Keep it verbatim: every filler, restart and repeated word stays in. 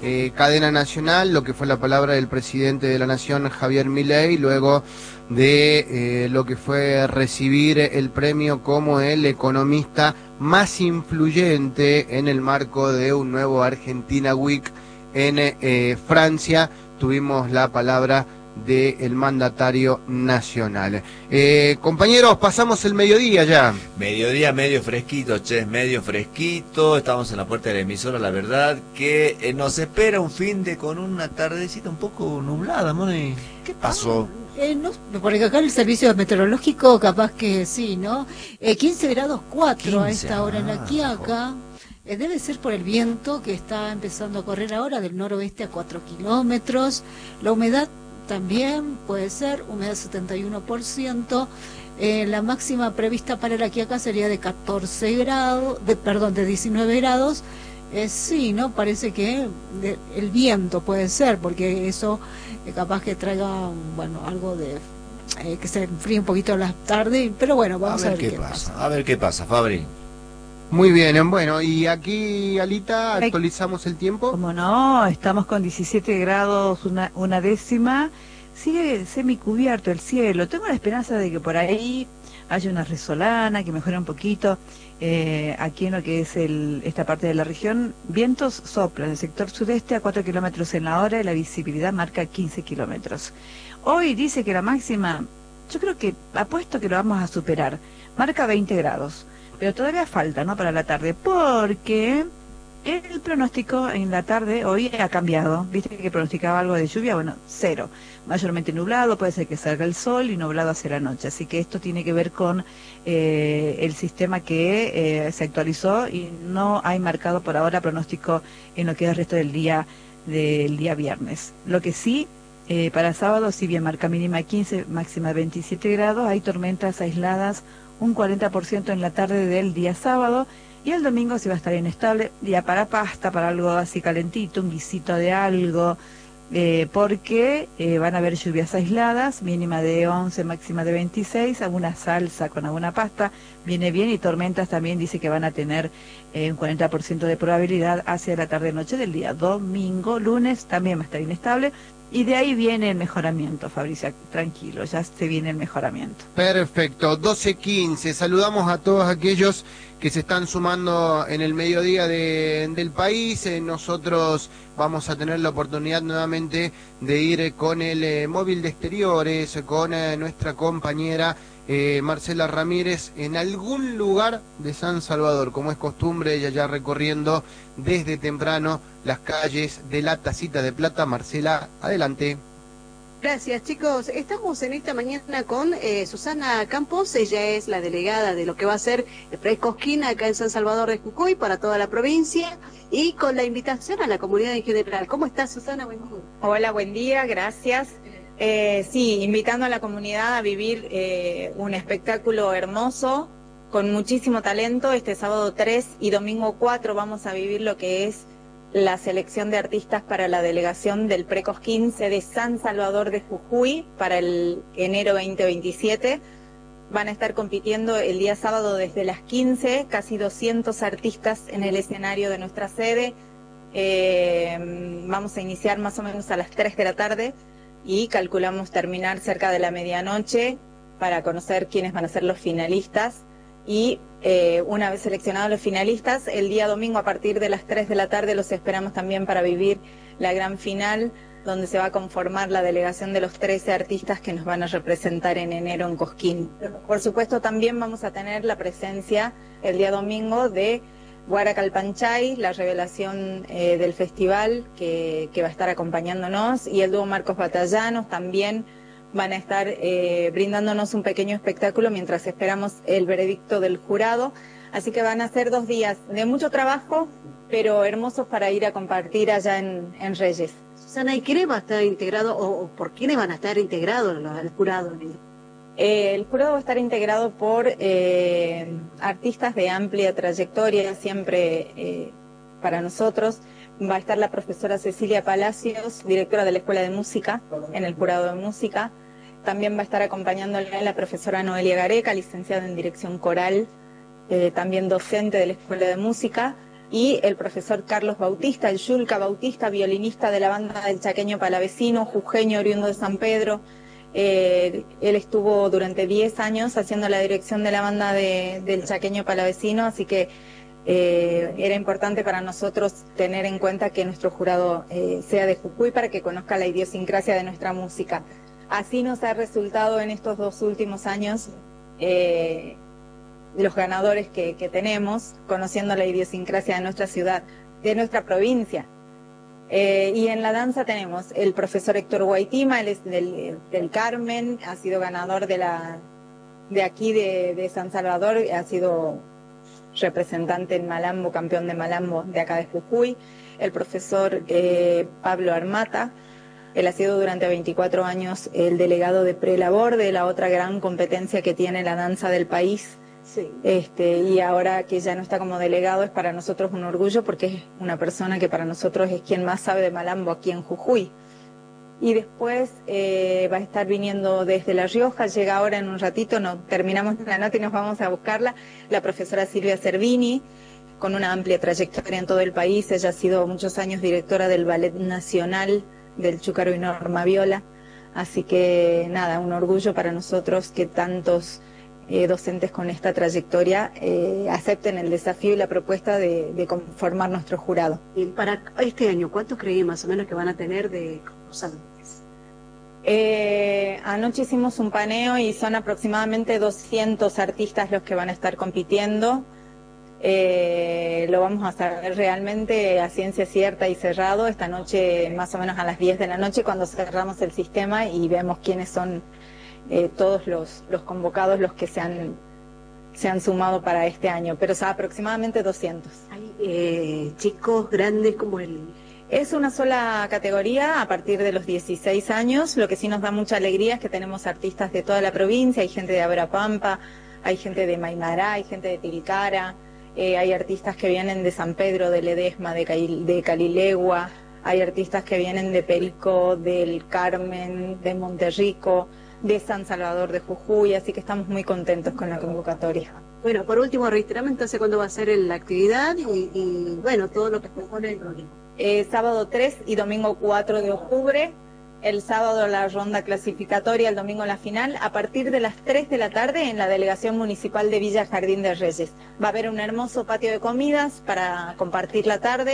eh, cadena nacional, lo que fue la palabra del presidente de la Nación, Javier Milei, luego de eh, lo que fue recibir el premio como el economista más influyente en el marco de un nuevo Argentina Week en eh, Francia. Tuvimos la palabra del mandatario nacional. Eh, compañeros, pasamos el mediodía ya. Mediodía medio fresquito, che, medio fresquito. Estamos en la puerta de la emisora, la verdad que eh, nos espera un fin de con una tardecita un poco nublada, Moni. ¿Qué pasó? Ah, eh, no, porque acá el servicio meteorológico capaz que sí, ¿no? Eh, quince grados cuatro a esta hora en la Quiaca. Eh, debe ser por el viento que está empezando a correr ahora del noroeste a cuatro kilómetros. La humedad también puede ser, humedad setenta y uno por ciento. Eh, la máxima prevista para la Quiaca sería de catorce grados, de, perdón, de diecinueve grados. Eh, sí, ¿no? Parece que de, el viento puede ser, porque eso eh, capaz que traiga, bueno, algo de... Eh, que se enfríe un poquito la tarde, pero bueno, vamos a ver, a ver qué, qué pasa. pasa. A ver qué pasa, Fabri. Muy bien, bueno, y aquí, Alita, actualizamos el tiempo. Como no, estamos con diecisiete grados, una, una décima, sigue semicubierto el cielo. Tengo la esperanza de que por ahí haya una resolana, que mejore un poquito. Eh, aquí en lo que es el, esta parte de la región, vientos soplan en el sector sudeste a cuatro kilómetros en la hora y la visibilidad marca quince kilómetros. Hoy dice que la máxima, yo creo que apuesto que lo vamos a superar, marca veinte grados. Pero todavía falta, ¿no?, para la tarde, porque el pronóstico en la tarde hoy ha cambiado. Viste que pronosticaba algo de lluvia, bueno, cero. Mayormente nublado, puede ser que salga el sol y nublado hacia la noche. Así que esto tiene que ver con eh, el sistema que eh, se actualizó y no hay marcado por ahora pronóstico en lo que es el resto del día, del día viernes. Lo que sí, eh, para sábado, si bien marca mínima quince, máxima veintisiete grados, hay tormentas aisladas, un cuarenta por ciento en la tarde del día sábado, y el domingo se va a estar inestable, día para pasta, para algo así calentito, un guisito de algo, eh, porque eh, van a haber lluvias aisladas, mínima de once, máxima de veintiséis, alguna salsa con alguna pasta, viene bien, y tormentas también dice que van a tener eh, un cuarenta por ciento de probabilidad hacia la tarde-noche del día domingo. Lunes también va a estar inestable. Y de ahí viene el mejoramiento, Fabricia, tranquilo, ya se viene el mejoramiento. Perfecto, doce quince, saludamos a todos aquellos que se están sumando en el mediodía de, del país. Eh, nosotros vamos a tener la oportunidad nuevamente de ir con el eh, móvil de exteriores, con eh, nuestra compañera eh, Marcela Ramírez, en algún lugar de San Salvador, como es costumbre, ella ya recorriendo desde temprano las calles de la Tacita de Plata. Marcela, adelante. Gracias, chicos. Estamos en esta mañana con eh, Susana Campos. Ella es la delegada de lo que va a ser el Precosquín acá en San Salvador de Jujuy para toda la provincia, y con la invitación a la comunidad en general. ¿Cómo estás, Susana? Buen día. Hola, buen día, gracias. Eh, sí, invitando a la comunidad a vivir eh, un espectáculo hermoso, con muchísimo talento. Este sábado tres y domingo cuatro vamos a vivir lo que es la selección de artistas para la delegación del Precosquín de San Salvador de Jujuy para el enero veinte veintisiete. Van a estar compitiendo el día sábado desde las quince, casi doscientos artistas en el escenario de nuestra sede. Eh, vamos a iniciar más o menos a las tres de la tarde y calculamos terminar cerca de la medianoche para conocer quiénes van a ser los finalistas. Y eh, una vez seleccionados los finalistas, el día domingo a partir de las tres de la tarde los esperamos también para vivir la gran final, donde se va a conformar la delegación de los trece artistas que nos van a representar en enero en Cosquín. Por supuesto, también vamos a tener la presencia el día domingo de Guara Calpanchay, la revelación eh, del festival que, que va a estar acompañándonos, y el dúo Marcos Batallanos también van a estar eh, brindándonos un pequeño espectáculo mientras esperamos el veredicto del jurado. Así que van a ser dos días de mucho trabajo, pero hermosos para ir a compartir allá en, en Reyes. Susana, ¿y quién va a estar integrado o, o por quiénes van a estar integrados el jurado? Eh, el jurado va a estar integrado por eh, artistas de amplia trayectoria, siempre eh, para nosotros. Va a estar la profesora Cecilia Palacios, directora de la Escuela de Música, en el jurado de música. También va a estar acompañándole la profesora Noelia Gareca, licenciada en Dirección Coral, eh, también docente de la Escuela de Música. y el profesor Carlos Bautista, el Yulka Bautista, violinista de la banda del Chaqueño Palavecino, jujeño oriundo de San Pedro. Eh, él estuvo durante diez años haciendo la dirección de la banda de, del Chaqueño Palavecino, así que eh, era importante para nosotros tener en cuenta que nuestro jurado eh, sea de Jujuy para que conozca la idiosincrasia de nuestra música. Así nos ha resultado en estos dos últimos años eh, los ganadores que, que tenemos, conociendo la idiosincrasia de nuestra ciudad, de nuestra provincia. Eh, y en la danza tenemos el profesor Héctor Guaitima, él es del, del Carmen, ha sido ganador de la de aquí de, de San Salvador, ha sido representante en Malambo, campeón de Malambo de acá de Jujuy. El profesor eh, Pablo Armata, él ha sido durante veinticuatro años el delegado de prelabor de la otra gran competencia que tiene la danza del país. Sí. Este, y ahora que ya no está como delegado, es para nosotros un orgullo porque es una persona que para nosotros es quien más sabe de Malambo aquí en Jujuy. Y después eh, va a estar viniendo desde La Rioja, llega ahora en un ratito, no, terminamos la nota y nos vamos a buscarla, la profesora Silvia Cervini, con una amplia trayectoria en todo el país. Ella ha sido muchos años directora del Ballet Nacional del Chúcaro y Norma Viola, así que nada, un orgullo para nosotros que tantos Eh, docentes con esta trayectoria eh, acepten el desafío y la propuesta de, de conformar nuestro jurado. Y para este año, ¿cuántos creen más o menos que van a tener de concursantes? Eh, anoche hicimos un paneo y son aproximadamente doscientos artistas los que van a estar compitiendo. Eh, lo vamos a saber realmente a ciencia cierta y cerrado esta noche, más o menos a las diez de la noche, cuando cerramos el sistema y vemos quiénes son Eh, todos los, los convocados, los que se han, se han sumado para este año, pero o sea, aproximadamente doscientos. ¿Hay eh, chicos grandes como el...? Es una sola categoría a partir de los dieciséis años, lo que sí nos da mucha alegría es que tenemos artistas de toda la provincia, hay gente de Abrapampa, hay gente de Maimará, hay gente de Tilcara, eh, hay artistas que vienen de San Pedro, de Ledesma, de, Cail, de Calilegua, hay artistas que vienen de Perico, del Carmen, de Monterrico, de San Salvador de Jujuy, así que estamos muy contentos con la convocatoria. Bueno, por último, reiterame entonces cuándo va a ser la actividad y, y bueno, todo lo que se pone en el eh, sábado tres y domingo cuatro de octubre, el sábado la ronda clasificatoria, el domingo la final, a partir de las tres de la tarde en la Delegación Municipal de Villa Jardín de Reyes. Va a haber un hermoso patio de comidas para compartir la tarde.